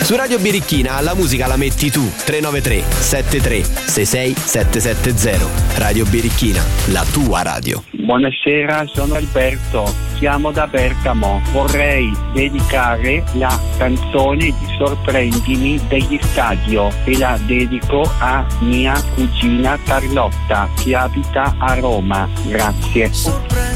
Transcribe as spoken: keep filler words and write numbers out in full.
Su Radio Birichina la musica la metti tu. tre nove tre sette tre sei sei sette sette zero. Radio Birichina, la tua radio. Buonasera, sono Alberto, chiamo da Bergamo. Vorrei dedicare la canzone di Sorprendimi degli Stadio e la dedico a mia cugina Carlotta che abita a Roma. Grazie.